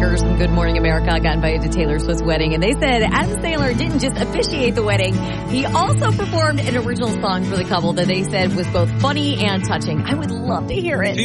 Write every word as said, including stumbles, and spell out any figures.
Makers from Good Morning America got invited to Taylor Swift's wedding, and they said Adam Sandler didn't just officiate the wedding. He also performed an original song for the couple that they said was both funny and touching. I would love to hear it.